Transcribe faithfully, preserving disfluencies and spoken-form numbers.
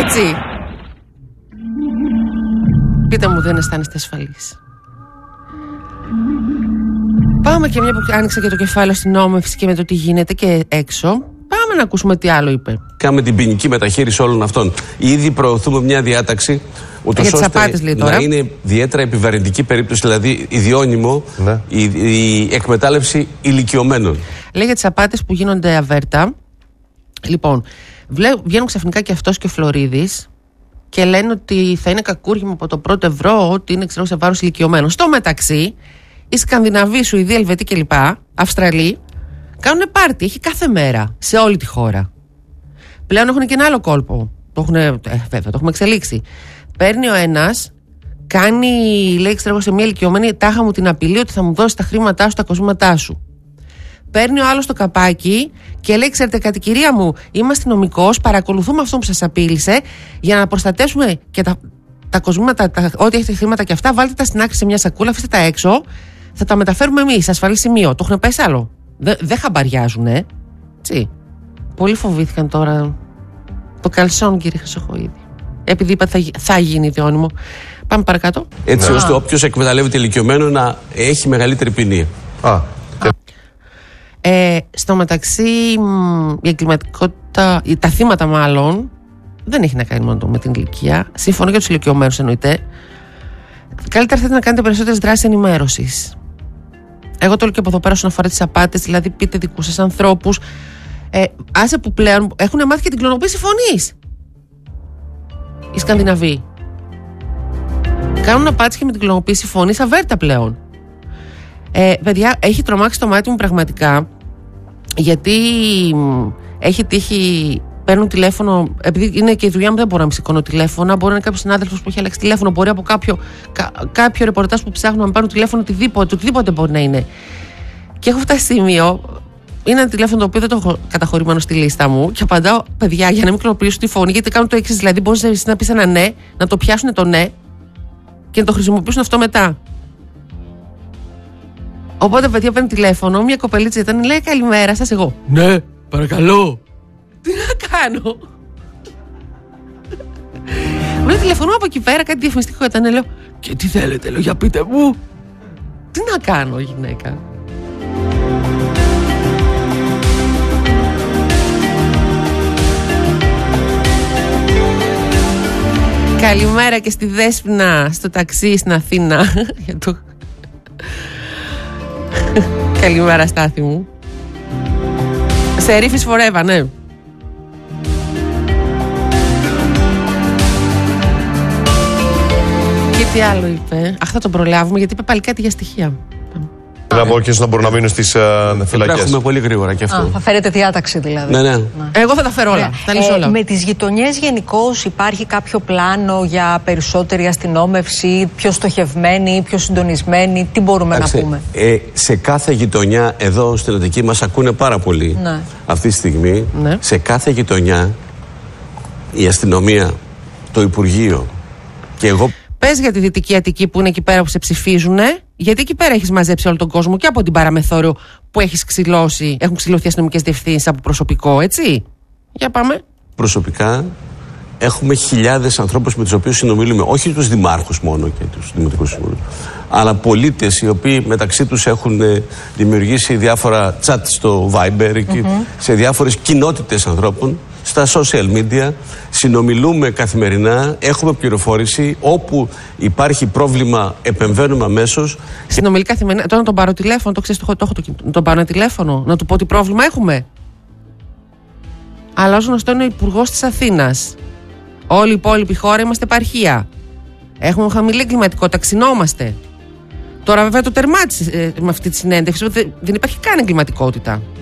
Έτσι. Πείτε μου, δεν αισθάνεστε ασφαλείς? Πάμε και μια που άνοιξα και το κεφάλαιο στην νόμευση και με το τι γίνεται και έξω. Πάμε να ακούσουμε τι άλλο είπε. Κάμε την ποινική μεταχείριση όλων αυτών. Ήδη προωθούμε μια διάταξη ούτως ώστε απάτες, λέει, τώρα. Να είναι ιδιαίτερα επιβαρυντική περίπτωση, δηλαδή ιδιώνυμο, ναι. η, η εκμετάλλευση ηλικιωμένων. Λέει για τις απάτες που γίνονται αβέρτα. Λοιπόν, βγαίνουν ξαφνικά και αυτός και ο Φλωρίδης και λένε ότι θα είναι κακούργημα από το πρώτο ευρώ, ότι είναι ξέρω, σε βάρος ηλικιωμένων. Στο μεταξύ, οι Σκανδιναβοί, Σουηδοί, Ελβετοί κλπ., Αυστραλοί, κάνουν πάρτι, έχει κάθε μέρα σε όλη τη χώρα. Πλέον έχουν και ένα άλλο κόλπο. Το έχουν, ε, βέβαια, το έχουμε εξελίξει. Παίρνει ο ένας, κάνει, λέει, ξέρω, σε μια ηλικιωμένη, τάχα μου την απειλή ότι θα μου δώσει τα χρήματά σου, τα κοσμήματά σου. Παίρνει ο άλλος το καπάκι και λέει: ξέρετε κάτι, κυρία μου, είμαι αστυνομικός, παρακολουθούμε αυτό που σας απείλησε για να προστατεύσουμε και τα, τα κοσμήματα, τα, ό,τι έχετε χρήματα και αυτά, βάλτε τα στην άκρη σε μια σακούλα, αφήστε τα έξω, θα τα μεταφέρουμε εμείς, ασφαλή σημείο. Το έχουν πάει σε άλλο. Δεν δε χαμπαριάζουν, ε. Τι. Πολύ φοβήθηκαν τώρα το καλσόν, κύριε Χρυσοχοΐδη. Επειδή είπατε θα, θα γίνει ιδιώνυμο. Πάμε παρακάτω. Έτσι ώστε όποιος εκμεταλλεύεται ηλικιωμένο να έχει μεγαλύτερη ποινή. Α. Ε, στο μεταξύ, η εγκληματικότητα, τα θύματα μάλλον, δεν έχει να κάνει μόνο με την ηλικία. Συμφωνώ για τους ηλικιωμένους εννοείται. Καλύτερα θα ήταν να κάνετε περισσότερες δράσεις ενημέρωσης. Εγώ το λέω και από εδώ πέρα όσον αφορά τις απάτες, δηλαδή πείτε δικούς σας ανθρώπους. Ε, άσε που πλέον έχουν μάθει και την κλωνοποίηση φωνής. Οι Σκανδιναβοί κάνουν απάτες και με την κλωνοποίηση φωνής αβέρτα πλέον. Ε, παιδιά, έχει τρομάξει το μάτι μου πραγματικά, γιατί έχει τύχει, παίρνουν τηλέφωνο, επειδή είναι και η δουλειά μου, δεν μπορώ να μην σηκώνω τηλέφωνα. Μπορεί να είναι κάποιος συνάδελφος που έχει αλλάξει τηλέφωνο, μπορεί από κάποιο, κα, κάποιο ρεπορτάζ που ψάχνω να με πάρουν τηλέφωνο, οτιδήποτε, οτιδήποτε μπορεί να είναι. Και έχω φτάσει σημείο, είναι ένα τηλέφωνο το οποίο δεν το έχω καταχωρημένο στη λίστα μου, και απαντάω: παιδιά, για να μην κλωνοποιήσουν τη φωνή, γιατί κάνουν το εξής. Δηλαδή, μπορεί να πει ένα ναι, να το πιάσουν το ναι και να το χρησιμοποιήσουν αυτό μετά. Οπότε, παιδιά, παίρνει τηλέφωνο, μια κοπελίτσα ήταν, λέει: καλημέρα σας, εγώ. Ναι, παρακαλώ. Τι να κάνω. Μου λέει τηλεφωνώ από εκεί πέρα, κάτι διαφημιστικό ήταν. Λέω: και τι θέλετε, λέω, για πείτε μου. Τι να κάνω, γυναίκα. Καλημέρα και στη Δέσποινα, στο ταξί στην Αθήνα. Για το... Καλημέρα, Στάθη μου. Σε ρίφης φορέβα, ναι. Και τι άλλο είπε? Αχ, θα τον προλάβουμε, γιατί είπε πάλι κάτι για στοιχεία. Να πω και να μπορούν να μείνουν στις uh, φυλακές. Έχουμε πολύ γρήγορα και αυτό. Α, θα φέρετε διάταξη δηλαδή. Ναι, ναι. ναι. Εγώ θα τα φέρω όλα. Θα λύσω όλα. Ε, με τις γειτονιές γενικώς υπάρχει κάποιο πλάνο για περισσότερη αστυνόμευση, πιο στοχευμένη, πιο συντονισμένη? Τι μπορούμε Άξε, να πούμε? Ε, σε κάθε γειτονιά εδώ στην Αττική μας ακούνε πάρα πολύ ναι. αυτή τη στιγμή. Ναι. Σε κάθε γειτονιά η αστυνομία, το Υπουργείο και εγώ... Πες για τη Δυτική Αττική που είναι εκεί πέρα που σε ψηφίζουνε, γιατί εκεί πέρα έχεις μαζέψει όλο τον κόσμο και από την παραμεθόριο που έχεις ξυλώσει, έχουν ξυλωθεί αστυνομικές διευθύνσεις από προσωπικό, έτσι. Για πάμε. Προσωπικά έχουμε χιλιάδες ανθρώπους με τους οποίους συνομιλούμε, όχι τους δημάρχους μόνο και τους δημοτικούς συμβούλους, αλλά πολίτες οι οποίοι μεταξύ τους έχουν δημιουργήσει διάφορα chat στο Viber mm-hmm. και σε διάφορες κοινότητες ανθρώπων. Στα social media συνομιλούμε καθημερινά, έχουμε πληροφόρηση, όπου υπάρχει πρόβλημα επεμβαίνουμε αμέσως. Συνομιλεί καθημερινά, τώρα να τον πάρω τηλέφωνο, το ξέρεις, το έχω το, να τον πάρω τηλέφωνο, να του πω τι πρόβλημα έχουμε. Αλλά ως γνωστό είναι ο Υπουργός της Αθήνας. Όλη η υπόλοιπη χώρα είμαστε επαρχία. Έχουμε χαμηλή εγκληματικότητα, ξυνόμαστε. Τώρα βέβαια το τερμάτισε ε, με αυτή τη συνέντευξη, δεν, δεν υπάρχει καν εγκληματικότητα.